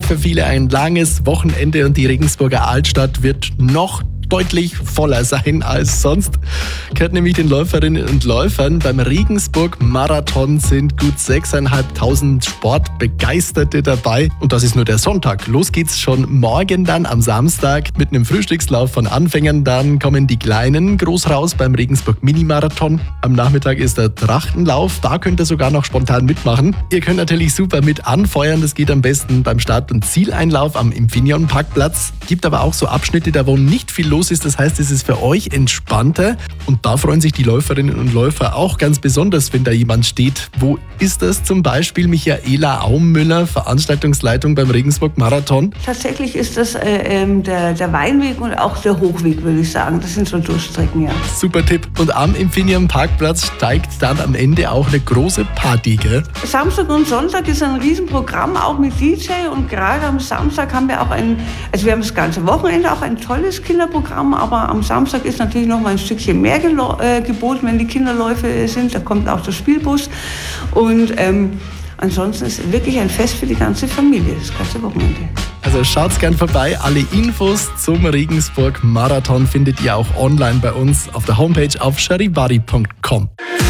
für viele ein langes Wochenende und die Regensburger Altstadt wird noch deutlich voller sein als sonst. Gehört nämlich den Läuferinnen und Läufern. Beim Regensburg-Marathon sind gut 6.500 Sportbegeisterte dabei. Und das ist nur der Sonntag. Los geht's schon morgen dann am Samstag mit einem Frühstückslauf von Anfängern. Dann kommen die Kleinen groß raus beim Regensburg-Mini-Marathon. Am Nachmittag ist der Trachtenlauf. Da könnt ihr sogar noch spontan mitmachen. Ihr könnt natürlich super mit anfeuern. Das geht am besten beim Start- und Zieleinlauf am Infineon-Parkplatz. Gibt aber auch so Abschnitte, da wo nicht viel los ist. Das heißt, es ist für euch entspannter und da freuen sich die Läuferinnen und Läufer auch ganz besonders, wenn da jemand steht. Wo ist das zum Beispiel? Michaela Aummüller, Veranstaltungsleitung beim Regensburg-Marathon. Tatsächlich ist das der Weinweg und auch der Hochweg, würde ich sagen. Das sind so Durchstrecken, ja. Super Tipp. Und am Infineon-Parkplatz steigt dann am Ende auch eine große Party, gell? Samstag und Sonntag ist ein Riesenprogramm, auch mit DJ, und gerade am Samstag haben wir auch wir haben das ganze Wochenende auch ein tolles Kinderprogramm, aber am Samstag ist natürlich noch mal ein Stückchen mehr geboten, wenn die Kinderläufe sind. Da kommt auch der Spielbus und ansonsten ist es wirklich ein Fest für die ganze Familie, das ganze Wochenende. Also schaut's gern vorbei. Alle Infos zum Regensburg-Marathon findet ihr auch online bei uns auf der Homepage auf charivari.com.